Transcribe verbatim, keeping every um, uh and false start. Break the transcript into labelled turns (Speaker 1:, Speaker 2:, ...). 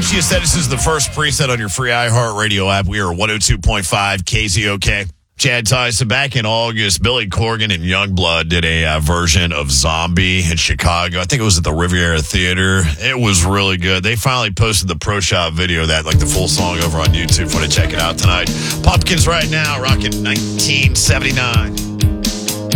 Speaker 1: Make sure you set this as the first preset on your free iHeartRadio app. We are one oh two point five K Z O K. Chad Tyson, back in August, Billy Corgan and Youngblood did a uh, version of Zombie in Chicago. I think it was at the Riviera Theater. It was really good. They finally posted the Pro Shop video of that, like the full song, over on YouTube. Want to check it out tonight. Pumpkins right now, rocking nineteen seventy-nine.